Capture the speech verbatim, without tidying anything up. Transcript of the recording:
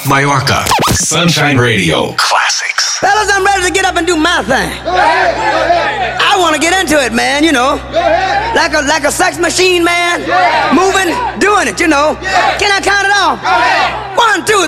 Mallorca. Sunshine Radio Classics. Fellas, I'm ready to get up and do my thing. Go ahead, go ahead. I want to get into it, man, you know. Go ahead. Like a like a sex machine, man. Yeah. Moving, doing it, you know. Yeah. Can I count it off? Go ahead. One, two,